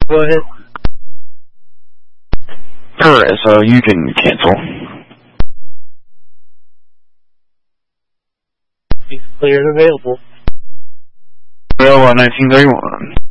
Go ahead. Alright, so you can cancel. He's clear and available. Available 1931.